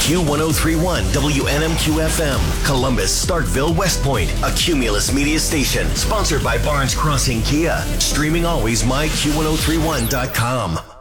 Q1031 WNMQ FM, Columbus, Starkville, West Point, a Cumulus Media station. Sponsored by Barnes Crossing Kia. Streaming always myQ1031.com.